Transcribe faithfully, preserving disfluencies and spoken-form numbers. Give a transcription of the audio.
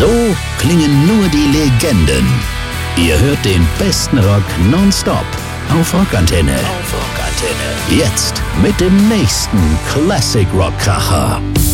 So klingen nur die Legenden. Ihr hört den besten Rock nonstop auf Rockantenne. Auf Rockantenne. Jetzt mit dem nächsten Classic Rock Kracher.